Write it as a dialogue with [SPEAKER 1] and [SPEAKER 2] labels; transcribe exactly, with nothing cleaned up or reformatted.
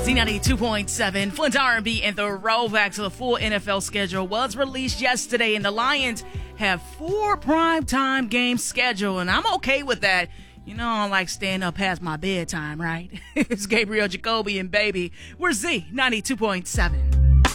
[SPEAKER 1] Z ninety-two point seven, Flint R and B, and the rollback to the full N F L schedule was released yesterday, and the Lions have four primetime games scheduled, and I'm okay with that. You know, I don't like staying up past my bedtime, right? It's Gabriel Jacoby and Baby. We're Z ninety-two point seven.